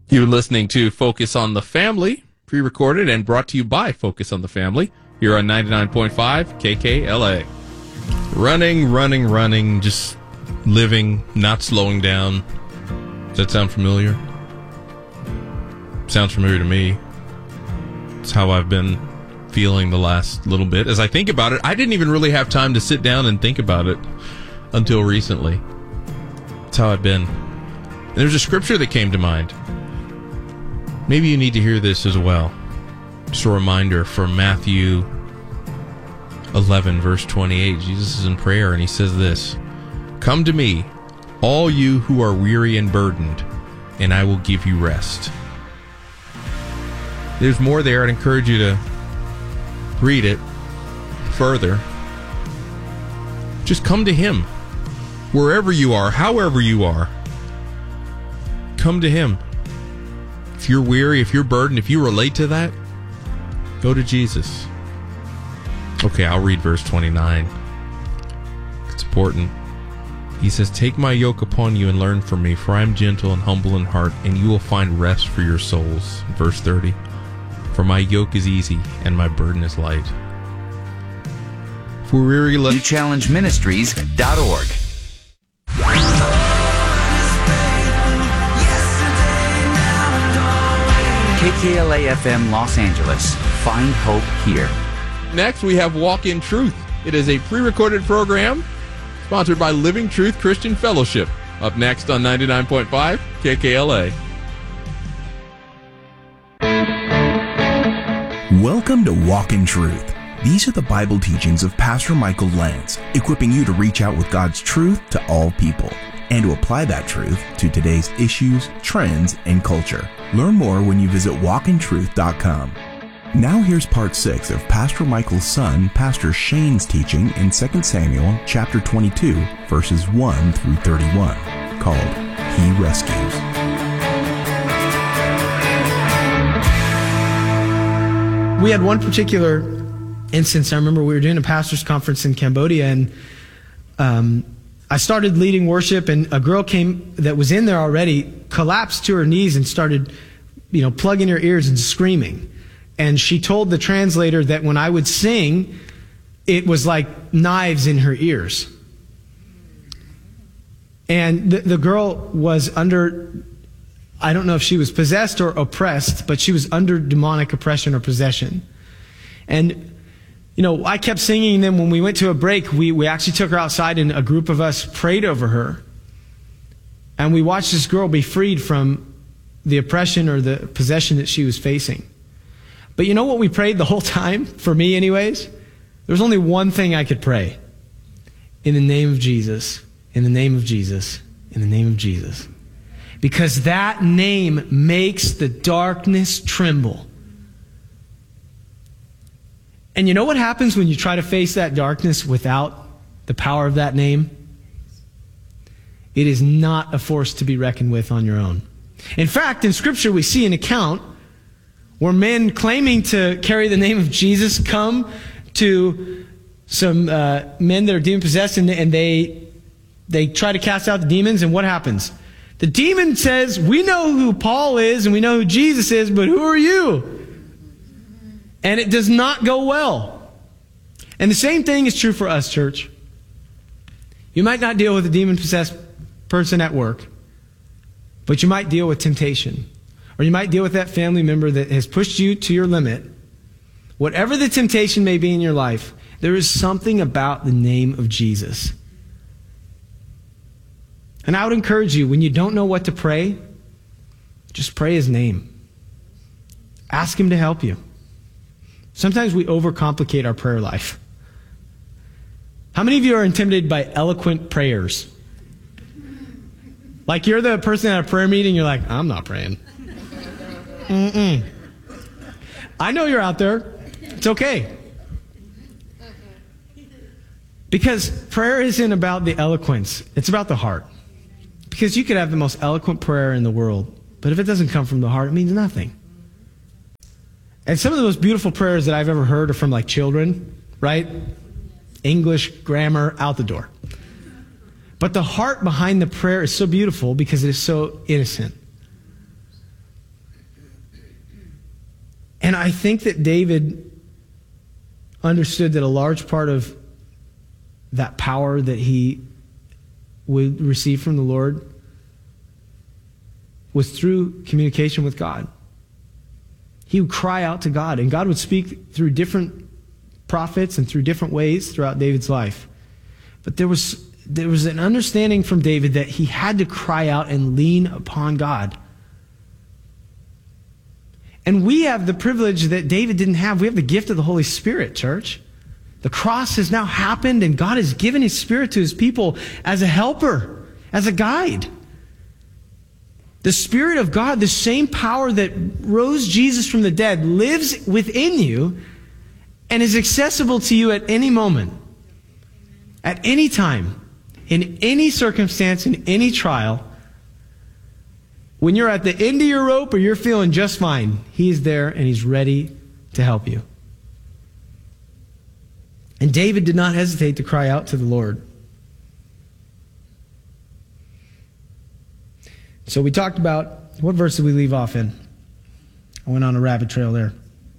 You're listening to Focus on the Family, pre-recorded and brought to you by Focus on the Family, here on 99.5 KKLA. Running, just living, not slowing down. Does that sound familiar? Sounds familiar to me. It's how I've been feeling the last little bit. As I think about it, I didn't even really have time to sit down and think about it until recently. That's how I've been. And there's a scripture that came to mind. Maybe you need to hear this as well. Just a reminder from Matthew 11, verse 28. Jesus is in prayer, and he says this, "Come to me, all you who are weary and burdened, and I will give you rest." There's more there. I'd encourage you to read it further. Just come to him. Wherever you are, however you are, come to him. If you're weary, if you're burdened, if you relate to that, go to Jesus. Okay, I'll read verse 29. It's important. He says, "Take my yoke upon you and learn from me, for I am gentle and humble in heart, and you will find rest for your souls." Verse 30. "For my yoke is easy and my burden is light." If we're weary, let's... NewChallengeMinistries.org. KKLA FM Los Angeles. Find hope here. Next, we have Walk in Truth. It is a pre-recorded program sponsored by Living Truth Christian Fellowship. Up next on 99.5 KKLA. Welcome to Walk in Truth. These are the Bible teachings of Pastor Michael Lance, equipping you to reach out with God's truth to all people and to apply that truth to today's issues, trends, and culture. Learn more when you visit walkintruth.com. Now here's part 6 of Pastor Michael's son, Pastor Shane's teaching in 2 Samuel chapter 22, verses 1 through 31, called He Rescues. We had one particular instance. I remember we were doing a pastor's conference in Cambodia, and I started leading worship, and a girl came that was in there already, collapsed to her knees and started, plugging her ears and screaming. And she told the translator that when I would sing, it was like knives in her ears. And the girl was under, I don't know if she was possessed or oppressed, but she was under demonic oppression or possession. And I kept singing, and then when we went to a break, we actually took her outside, and a group of us prayed over her. And we watched this girl be freed from the oppression or the possession that she was facing. But you know what we prayed the whole time? For me anyways? There was only one thing I could pray. In the name of Jesus, in the name of Jesus, in the name of Jesus. Because that name makes the darkness tremble. And you know what happens when you try to face that darkness without the power of that name? It is not a force to be reckoned with on your own. In fact, in Scripture we see an account where men claiming to carry the name of Jesus come to some men that are demon-possessed, and they try to cast out the demons, and what happens? The demon says, "We know who Paul is and we know who Jesus is, but who are you?" And it does not go well. And the same thing is true for us, church. You might not deal with a demon-possessed person at work, but you might deal with temptation. Or you might deal with that family member that has pushed you to your limit. Whatever the temptation may be in your life, there is something about the name of Jesus. And I would encourage you, when you don't know what to pray, just pray His name. Ask Him to help you. Sometimes we overcomplicate our prayer life. How many of you are intimidated by eloquent prayers? Like you're the person at a prayer meeting, you're like, "I'm not praying." I know you're out there. It's okay. Because prayer isn't about the eloquence. It's about the heart. Because you could have the most eloquent prayer in the world, but if it doesn't come from the heart, it means nothing. And some of the most beautiful prayers that I've ever heard are from like children, right? English, grammar, out the door. But the heart behind the prayer is so beautiful because it is so innocent. And I think that David understood that a large part of that power that he would receive from the Lord was through communication with God. He would cry out to God, and God would speak through different prophets and through different ways throughout David's life. But there was an understanding from David that he had to cry out and lean upon God. And we have the privilege that David didn't have. We have the gift of the Holy Spirit, church. The cross has now happened, and God has given His Spirit to His people as a helper, as a guide. The Spirit of God, the same power that rose Jesus from the dead, lives within you and is accessible to you at any moment, at any time, in any circumstance, in any trial. When you're at the end of your rope or you're feeling just fine, He's there and He's ready to help you. And David did not hesitate to cry out to the Lord. So we talked about, what verse did we leave off in? I went on a rabbit trail there.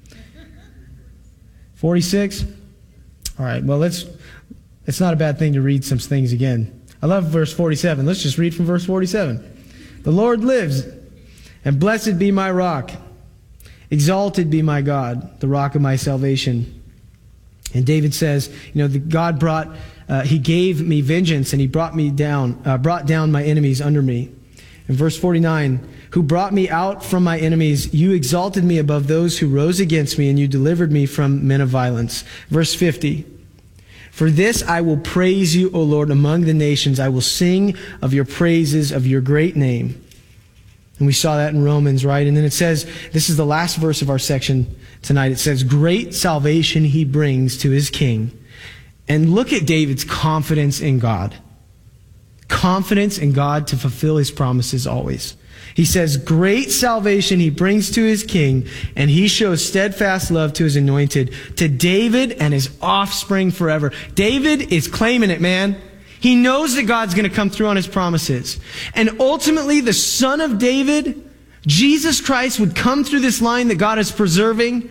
46? All right, well, it's not a bad thing to read some things again. I love verse 47. Let's just read from verse 47. The Lord lives, and blessed be my rock. Exalted be my God, the rock of my salvation. And David says, God He gave me vengeance, and He brought down my enemies under me. In verse 49, who brought me out from my enemies, you exalted me above those who rose against me, and you delivered me from men of violence. Verse 50, for this I will praise you, O Lord, among the nations. I will sing of your praises, of your great name. And we saw that in Romans, right? And then it says, this is the last verse of our section tonight. It says, great salvation He brings to His king. And look at David's confidence in God. Confidence in God to fulfill His promises always. He says, great salvation He brings to His king, and He shows steadfast love to His anointed, to David and his offspring forever. David is claiming it, man. He knows that God's going to come through on His promises. And ultimately, the Son of David, Jesus Christ, would come through this line that God is preserving,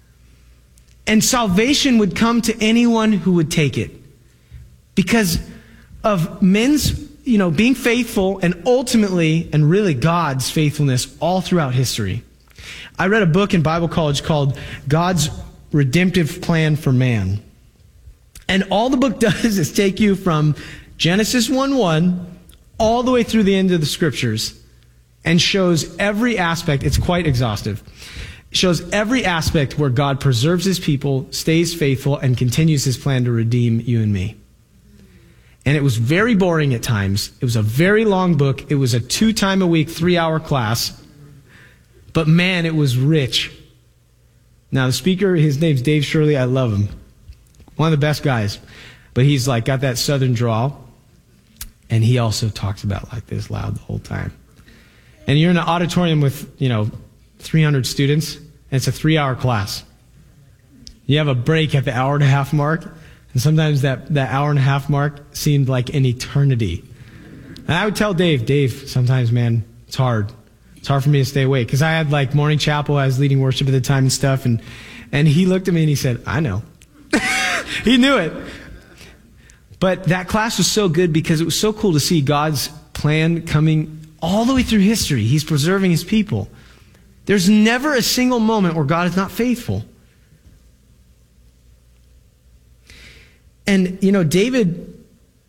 and salvation would come to anyone who would take it. Because of men's, being faithful, and ultimately, and really God's faithfulness all throughout history. I read a book in Bible college called God's Redemptive Plan for Man. And all the book does is take you from Genesis 1:1 all the way through the end of the Scriptures and shows every aspect. It's quite exhaustive. It shows every aspect where God preserves His people, stays faithful, and continues His plan to redeem you and me. And it was very boring at times. It was a very long book. It was a 2-time-a-week, 3-hour class. But man, it was rich. Now, the speaker, his name's Dave Shirley. I love him. One of the best guys. But he's got that southern drawl. And he also talks about like this loud the whole time. And you're in an auditorium with, 300 students. And it's a 3-hour class. You have a break at the hour-and-a-half mark. And sometimes that hour-and-a-half mark seemed like an eternity. And I would tell Dave, sometimes, man, it's hard. It's hard for me to stay awake. Because I had morning chapel. I was leading worship at the time and stuff. And he looked at me and he said, I know. He knew it. But that class was so good because it was so cool to see God's plan coming all the way through history. He's preserving His people. There's never a single moment where God is not faithful. And, David,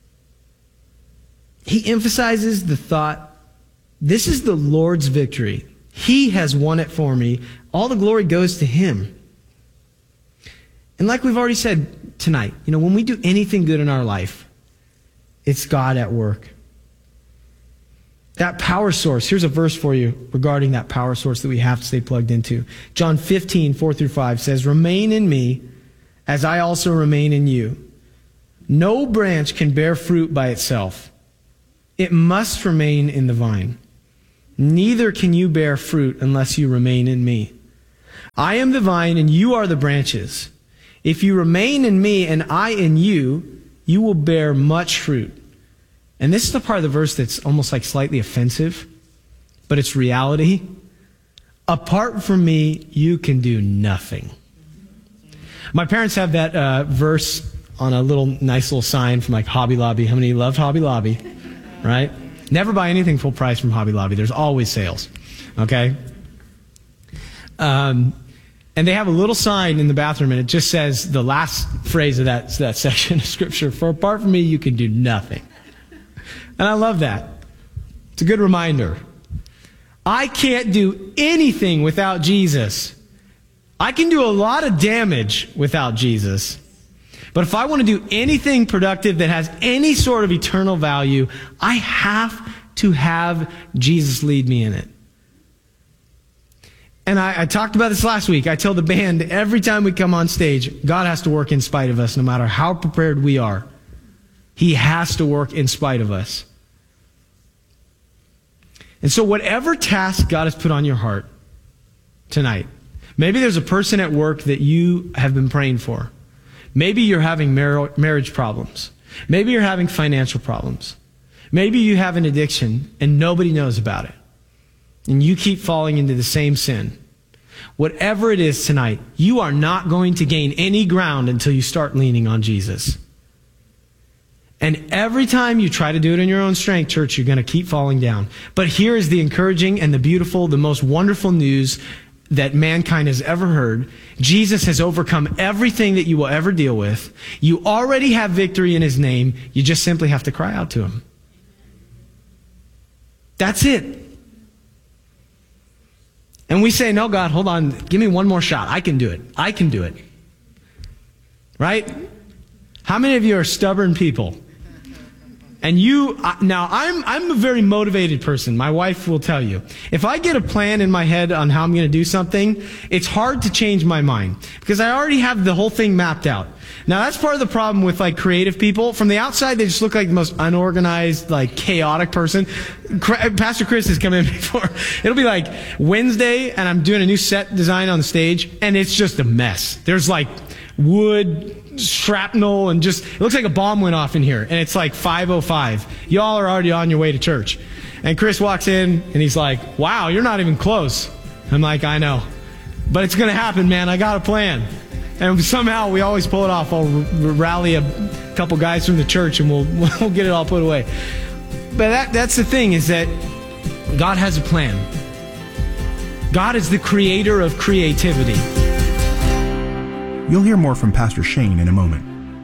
he emphasizes the thought, this is the Lord's victory. He has won it for me. All the glory goes to Him. And like we've already said tonight, when we do anything good in our life, it's God at work. That power source, here's a verse for you regarding that power source that we have to stay plugged into. John 15:4-5 says, remain in me as I also remain in you. No branch can bear fruit by itself. It must remain in the vine. Neither can you bear fruit unless you remain in me. I am the vine and you are the branches. If you remain in me and I in you, you will bear much fruit. And this is the part of the verse that's almost slightly offensive, but it's reality. apart from me, you can do nothing. My parents have that verse on a nice little sign from like Hobby Lobby. How many love Hobby Lobby? Right? Never buy anything full price from Hobby Lobby. There's always sales. Okay? And they have a little sign in the bathroom, and it just says the last phrase of that section of Scripture, for apart from me, you can do nothing. And I love that. It's a good reminder. I can't do anything without Jesus. I can do a lot of damage without Jesus. But if I want to do anything productive that has any sort of eternal value, I have to have Jesus lead me in it. And I talked about this last week. I tell the band every time we come on stage, God has to work in spite of us, no matter how prepared we are. He has to work in spite of us. And so whatever task God has put on your heart tonight, maybe there's a person at work that you have been praying for. Maybe you're having marriage problems. Maybe you're having financial problems. Maybe you have an addiction and nobody knows about it. And you keep falling into the same sin. Whatever it is tonight, you are not going to gain any ground until you start leaning on Jesus. And every time you try to do it in your own strength, church, you're going to keep falling down. But here is the encouraging and the beautiful, the most wonderful news that mankind has ever heard. Jesus has overcome everything that you will ever deal with. You already have victory in His name. You just simply have to cry out to Him. That's it. And we say, no, God, hold on. Give me one more shot. I can do it. I can do it. Right? How many of you are stubborn people? And now I'm a very motivated person. My wife will tell you. If I get a plan in my head on how I'm going to do something, it's hard to change my mind because I already have the whole thing mapped out. Now that's part of the problem with like creative people. From the outside, they just look like the most unorganized, like chaotic person. Pastor Chris has come in before. It'll be like Wednesday and I'm doing a new set design on the stage and it's just a mess. There's like wood, shrapnel, and just, it looks like a bomb went off in here. And it's like 5:05. Y'all are already on your way to church. And Chris walks in and he's like, wow, you're not even close. I'm like, I know. But it's going to happen, man. I got a plan. And somehow we always pull it off. I'll rally a couple guys from the church and we'll get it all put away. But that's the thing, is that God has a plan. God is the creator of creativity. You'll hear more from Pastor Shane in a moment.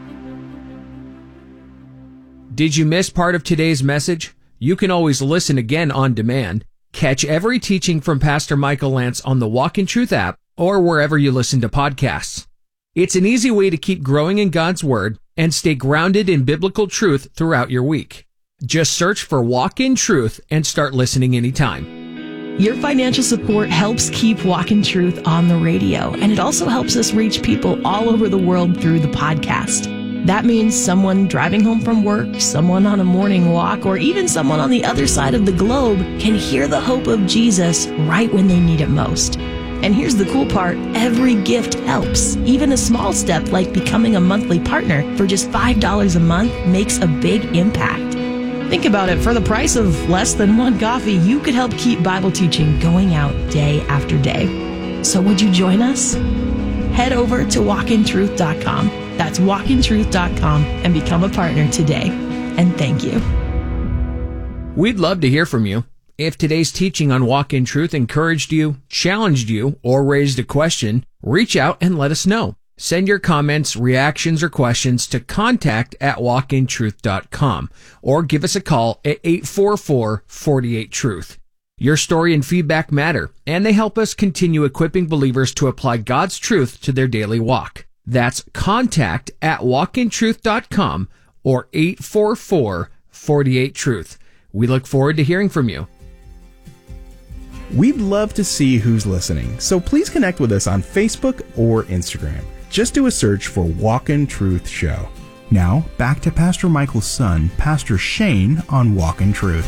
Did you miss part of today's message? You can always listen again on demand. Catch every teaching from Pastor Michael Lance on the Walk in Truth app or wherever you listen to podcasts. It's an easy way to keep growing in God's Word and stay grounded in biblical truth throughout your week. Just search for Walk in Truth and start listening anytime. Your financial support helps keep Walk in Truth on the radio, and it also helps us reach people all over the world through the podcast. That means someone driving home from work, someone on a morning walk, or even someone on the other side of the globe can hear the hope of Jesus right when they need it most. And here's the cool part, every gift helps. Even a small step like becoming a monthly partner for just $5 a month makes a big impact. Think about it, for the price of less than one coffee, you could help keep Bible teaching going out day after day. So would you join us? Head over to walkintruth.com. That's walkintruth.com and become a partner today. And thank you. We'd love to hear from you. If today's teaching on Walk in Truth encouraged you, challenged you, or raised a question, reach out and let us know. Send your comments, reactions, or questions to contact@walkintruth.com or give us a call at 844-48-TRUTH. Your story and feedback matter, and they help us continue equipping believers to apply God's truth to their daily walk. That's contact@walkintruth.com or 844-48-TRUTH. We look forward to hearing from you. We'd love to see who's listening, so please connect with us on Facebook or Instagram. Just do a search for Walk in Truth Show. Now, back to Pastor Michael's son, Pastor Shane, on Walk in Truth.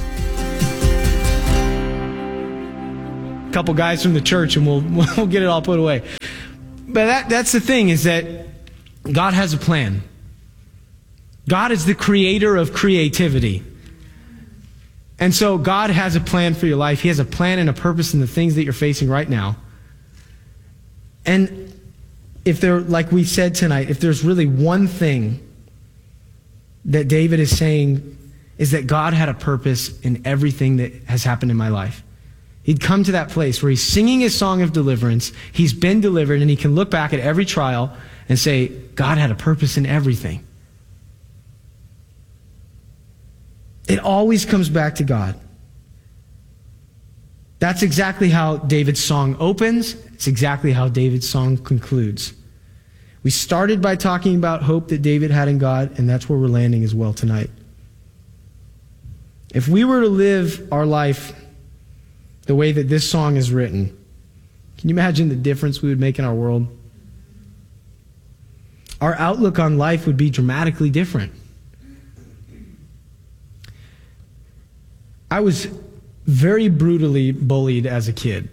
A couple guys from the church and we'll get it all put away. But that's the thing, is that God has a plan. God is the creator of creativity. And so God has a plan for your life. He has a plan and a purpose in the things that you're facing right now. And if there, like we said tonight, if there's really one thing that David is saying, is that God had a purpose in everything that has happened in my life. He'd come to that place where he's singing his song of deliverance, he's been delivered, and he can look back at every trial and say, God had a purpose in everything. It always comes back to God. That's exactly how David's song opens. It's exactly how David's song concludes. We started by talking about hope that David had in God, and that's where we're landing as well tonight. If we were to live our life the way that this song is written, can you imagine the difference we would make in our world? Our outlook on life would be dramatically different. I was very brutally bullied as a kid.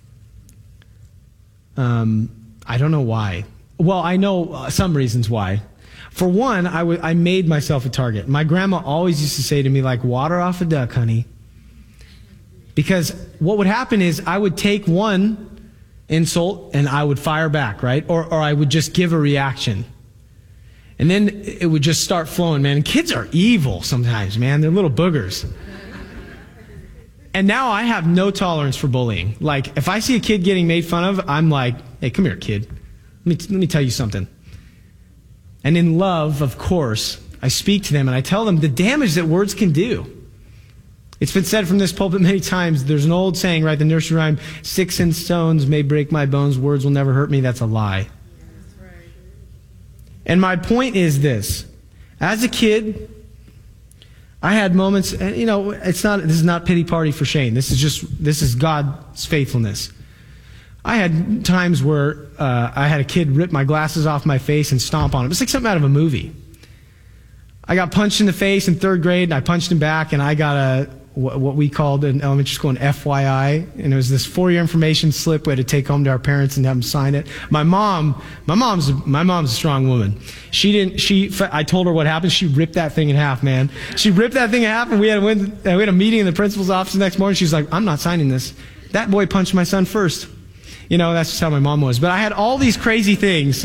I don't know why. Well, I know some reasons why. For one, I made myself a target. My grandma always used to say to me, like, water off a duck, honey. Because what would happen is I would take one insult and I would fire back, right? Or I would just give a reaction. And then it would just start flowing, man. And kids are evil sometimes, man. They're little boogers. And now I have no tolerance for bullying. Like, if I see a kid getting made fun of, I'm like, hey, come here, kid. Let me tell you something. And in love, of course, I speak to them and I tell them the damage that words can do. It's been said from this pulpit many times. There's an old saying, right? The nursery rhyme, sticks and stones may break my bones, words will never hurt me. That's a lie. That's right. And my point is this. As a kid, I had moments, and this is not pity party for Shane. This is God's faithfulness. I had times where I had a kid rip my glasses off my face and stomp on them. It's like something out of a movie. I got punched in the face in 3rd grade, and I punched him back, and I got what we called in elementary school an FYI, and it was this 4-year information slip we had to take home to our parents and have them sign it. My mom's a strong woman. I told her what happened. She ripped that thing in half, man. She ripped that thing in half, and we had a meeting in the principal's office the next morning. She's like, I'm not signing this. That boy punched my son first. That's just how my mom was. But I had all these crazy things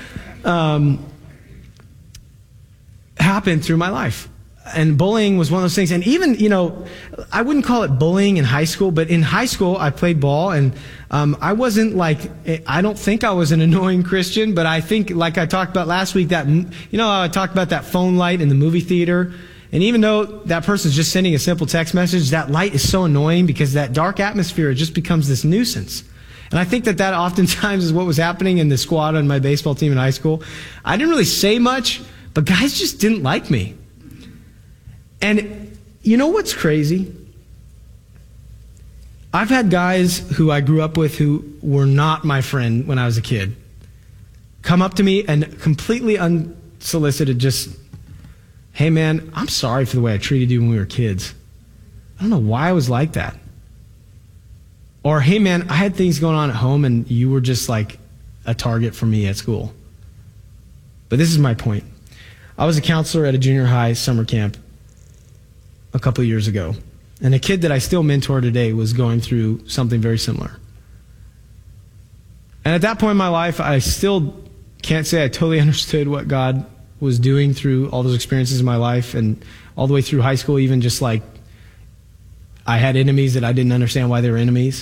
happen through my life. And bullying was one of those things. And even, I wouldn't call it bullying in high school, but in high school I played ball, and I wasn't I don't think I was an annoying Christian, but I think, like I talked about last week, that, I talked about that phone light in the movie theater. And even though that person's just sending a simple text message, that light is so annoying because that dark atmosphere just becomes this nuisance. And I think that oftentimes is what was happening in the squad on my baseball team in high school. I didn't really say much, but guys just didn't like me. And you know what's crazy? I've had guys who I grew up with who were not my friend when I was a kid come up to me and completely unsolicited just, hey man, I'm sorry for the way I treated you when we were kids. I don't know why I was like that. Or, hey man, I had things going on at home and you were just like a target for me at school. But this is my point. I was a counselor at a junior high summer camp a couple of years ago. And a kid that I still mentor today was going through something very similar. And at that point in my life, I still can't say I totally understood what God was doing through all those experiences in my life, and all the way through high school, even just like I had enemies that I didn't understand why they were enemies.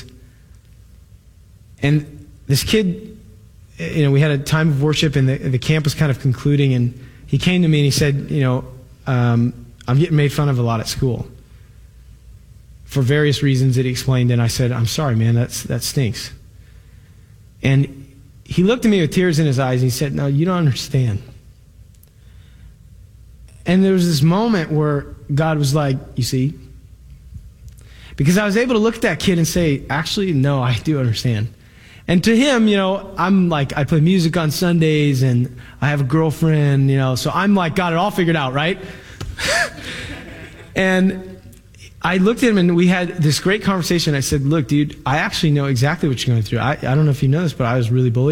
And this kid, we had a time of worship, and the camp was kind of concluding, and he came to me and he said, I'm getting made fun of a lot at school for various reasons that he explained. And I said, I'm sorry, man, that stinks. And he looked at me with tears in his eyes and he said, no, you don't understand. And there was this moment where God was like, you see? Because I was able to look at that kid and say, actually, no, I do understand. And to him, I'm like, I play music on Sundays and I have a girlfriend, so I'm like, got it all figured out, right? And I looked at him and we had this great conversation. I said, look, dude, I actually know exactly what you're going through. I don't know if you know this, but I was really bullied.